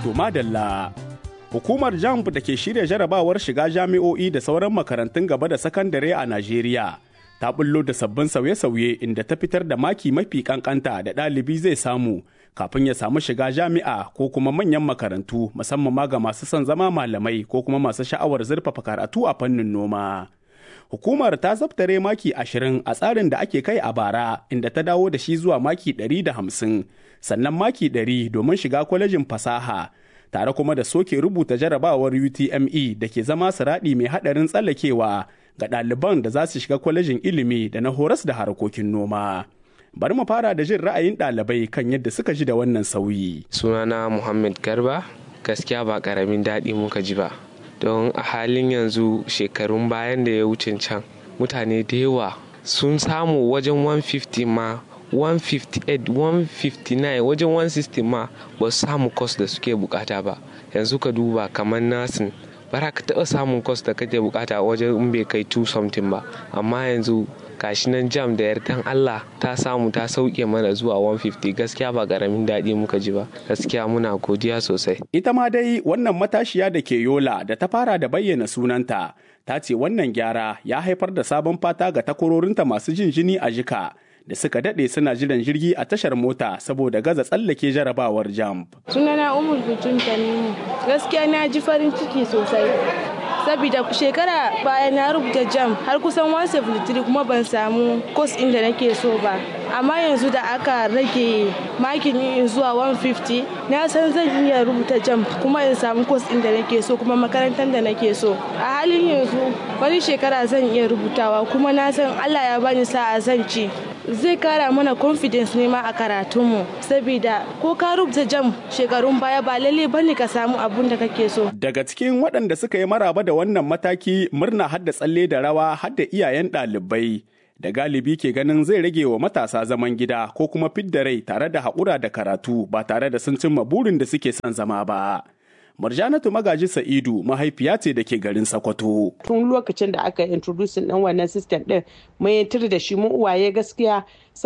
To madalla. Hukumar JAMB da ke shirya jarabawar shiga jami'o'i da sauran makarantun gaba da sakandare a Najeriya ta bullo da sabbin sauye-sauye inda ta fitar da maki mafi kankanta da ɗalibi zai samu kafin ya samu shiga jami'a ko kuma manyan makarantu, musamman ma ga masu son zama malamai ko kuma masu sha'awar zurfafa karatu a fannin noma. Hukumar ta zabtare maki 20 a tsarin da ake kai a bara, inda ta dawo da shi zuwa maki 150, sannan maki 100 domin shiga kwalejin fasaha, tare kuma da soke rubuta jarabawar UTME da ke zama siraɗi mai haɗarin tsallakewa ga ɗaliban da za su shiga kwalejin ilimi da na horas da harkokin noma. Bari mu fara da jin ra'ayin ɗalibai kan yadda suka ji da wannan sauyi. Sunana Muhammad Garba, gaskiya ba ƙaramin daɗi muka ji ba. Don a halin yanzu shekarun bayan da ya wuce can, mutane da yawa sun samu wajen 150 ma, 158, 159, wajen 160 ma ba su samu kwas da suke bukata ba. Yanzu ka duba kamar nasin, bara ka taɓa samun kwas da kake bukata wajen in bai kai 2 something ba, amma yanzu gashi nan jam da yardan Allah ta samu ta sauke mana zuwa 150. Gaskiya ba karamin daɗi muka ji ba, gaskiya muna godiya sosai. Ita ma dai wannan matashiya da ke Yola da ta fara da bayyana sunanta ta ce wannan gyara ya haifar da sabon fata ga takwarorinta masu jin jini a jika da suka daɗe suna jiran jirgi a tashar mota saboda gaza tsallake jarabawar JAMB. Sunana Umar Butun Tanimu, gaskiya na ji farin ciki sosai. Saboda shekara baya na rubuta JAMB har kusan 173 kuma ban samu course inda nake so ba. Amma yanzu da aka rage makin zuwa 150, na san zan iya rubuta JAMB kuma in samu course inda nake so kuma makarantar da nake so. A halin yanzu wani shekara zan iya rubutawa kuma na san Allah ya bani sa'a zan ci. Zai kara mana confidence ne ma a karatunmu, saboda ko ka rubuta JAMB shekarun baya ba lalle bane ka samu abun da kake so. Daga cikin waɗanda suka yi maraba da wannan mataki, murna hadda tsalle da rawa hadda iyayen ɗalibai da galibi ke ganin zai rage wa matasa zaman gida ko kuma fidda rai tare da haƙura da karatu ba tare da sun cimma burin da suke son zama ba. Murjanatu Magaji Sa'idu mahaifiya ce da ke garin Sokoto. Tun lokacin da aka introduce ɗin wannan system ɗin mun yi da shi mu uwaye gaskiya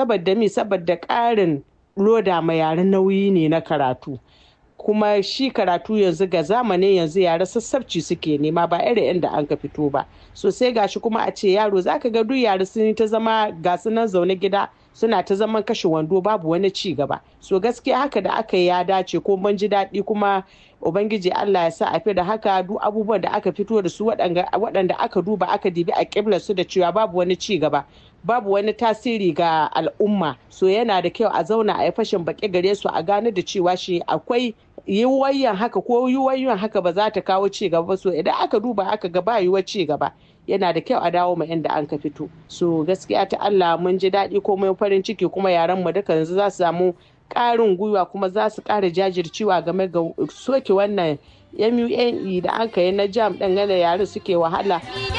saboda ƙarin loda ma yaren nauyi ne na karatu. Kuma shi karatu yanzu ga zamanin yanzu yara sassabci suke nema ba irin inda an ka fito ba. So sai gashi kuma a ce yaro zaka ga duk yara sun ta zama ga su nan zaune gida suna ta zaman kashe wando babu wani ci gaba. So gaskiya haka da aka yi ya dace ko ban ji daɗi kuma Ubangiji Allah ya sa a fi da haka duk abubuwan da aka fito da su waɗanda aka duba aka dibi a ƙiblar su da cewa babu wani ci gaba, babu wani tasiri ga al'umma. So yana da kyau a zauna a yi fashin baƙi gare su a gane da cewa shi akwai yiwuwar haka ko yiwuwar haka ba za ta kawo ci gaba. So idan aka duba aka ga ba yiwuwar ci gaba, yana da kyau a dawo ma inda an ka fito. So gaskiya ta Allah mun ji daɗi ko mun farin ciki kuma yaran mu duka yanzu za su samu ƙarin gwiwa kuma za su ƙara jajircewa game ga soke wannan MUNE da aka yi na JAMB ɗin gane yare suke wahala.